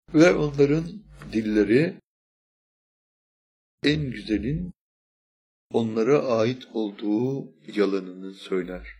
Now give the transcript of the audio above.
Ve onların dilleri en güzelin onlara ait olduğu yalanını söyler.